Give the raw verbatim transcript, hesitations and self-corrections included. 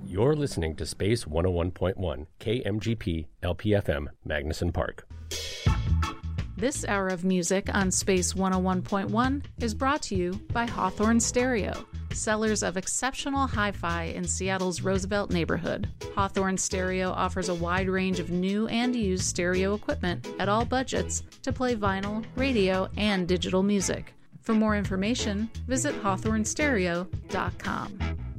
You're listening to Space one oh one point one, K M G P L P F M, Magnuson Park. This hour of music on Space one oh one point one is brought to you by Hawthorne Stereo, sellers of exceptional hi-fi in Seattle's Roosevelt neighborhood. Hawthorne Stereo offers a wide range of new and used stereo equipment at all budgets to play vinyl, radio, and digital music. For more information, visit hawthorne stereo dot com.